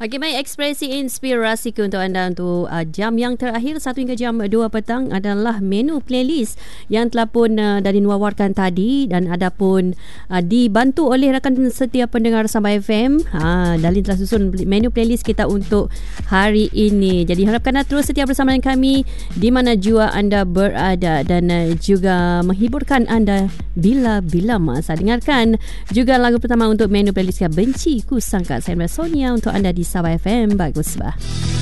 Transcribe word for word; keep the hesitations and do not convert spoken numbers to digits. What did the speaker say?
Okey, baik, ekspresi inspirasiku untuk anda untuk uh, jam yang terakhir satu hingga jam dua petang adalah menu playlist yang telah pun uh, dari wawarkan tadi dan ada pun uh, dibantu oleh rakan setia pendengar Sabah F M. Ha, Dalin telah susun menu playlist kita untuk hari ini. Jadi harapkan anda terus setia bersama dengan kami di mana jua anda berada dan uh, juga menghiburkan anda bila-bila masa. Dengarkan juga lagu pertama untuk menu playlist kita, Benci Ku Sangka. Saya Sonia untuk anda di Sabah F M. Bagus bah.